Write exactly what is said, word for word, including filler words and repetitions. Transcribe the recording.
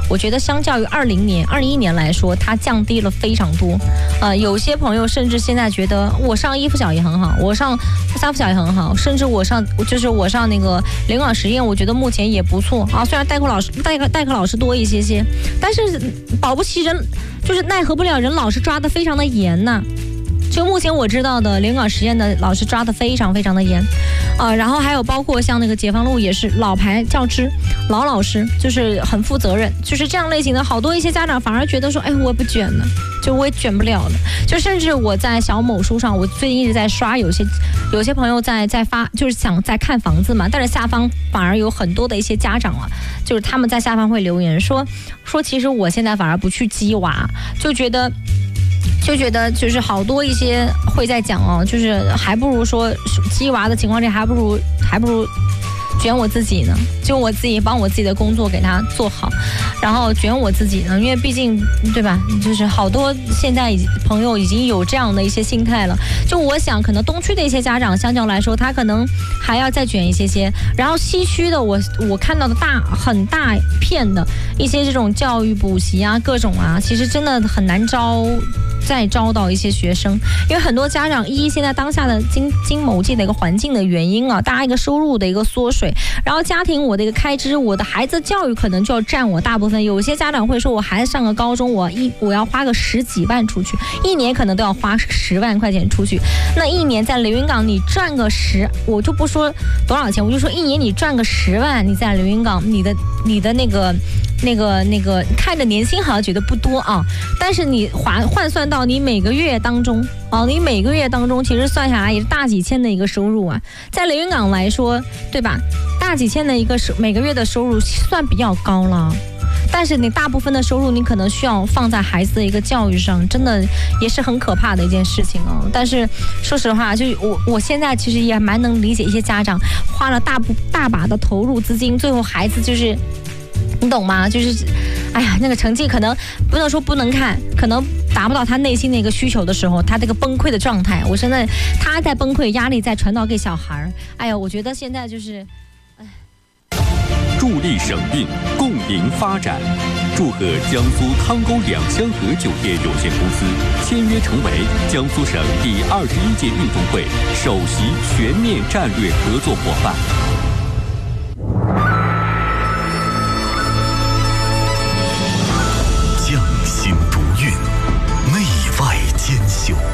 我觉得相较于二零年、二一年来说，它降低了非常多。呃，有些朋友甚至现在觉得我上一附小也很好，我上三附小也很好，甚至我上就是我上那个联广实验，我觉得目前也不错啊。虽然代课老师代课代课老师多一些些，但是保不齐人就是奈何不了人老师抓得非常的严呐、啊。就目前我知道的联广实验的老师抓得非常非常的严，呃，然后还有包括像那个解放路也是老牌教师、老老师，就是很负责任，就是这样类型的。好多一些家长反而觉得说，哎，我不卷了，就我也卷不了了。就甚至我在小某书上，我最近一直在刷，有些有些朋友在在发，就是想在看房子嘛，但是下方反而有很多的一些家长啊，就是他们在下方会留言说说，其实我现在反而不去鸡娃，就觉得。就觉得就是好多一些会在讲哦，就是还不如说鸡娃的情况下，还不如还不如卷我自己呢，就我自己帮我自己的工作给他做好，然后卷我自己呢，因为毕竟对吧，就是好多现在朋友已经有这样的一些心态了。就我想，可能东区的一些家长相较来说，他可能还要再卷一些些，然后西区的我我看到的大很大片的一些这种教育补习啊，各种啊，其实真的很难招。再招到一些学生，因为很多家长一现在当下的经经某季的一个环境的原因啊，大家一个收入的一个缩水，然后家庭我的一个开支，我的孩子教育可能就要占我大部分。有些家长会说，我孩子上个高中，我一我要花个十几万出去，一年可能都要花十万块钱出去。那一年在连云港你赚个十，我就不说多少钱，我就说一年你赚个十万，你在连云港，你的你的那个。那个那个看着年薪好像觉得不多啊，但是你换换算到你每个月当中啊，你每个月当中其实算下来也是大几千的一个收入啊，在连云港来说，对吧？大几千的一个收每个月的收入算比较高了。但是你大部分的收入你可能需要放在孩子的一个教育上，真的也是很可怕的一件事情哦。但是说实话，就我我现在其实也蛮能理解一些家长花了大部大把的投入资金，最后孩子就是你懂吗？就是，哎呀，那个成绩可能不能说不能看，可能达不到他内心的一个需求的时候，他这个崩溃的状态，我真的他在崩溃，压力在传导给小孩。哎呀，我觉得现在就是，哎。 助力省运，共赢发展。祝贺江苏汤沟两香河酒店有限公司签约成为江苏省第二十一届运动会首席全面战略合作伙伴。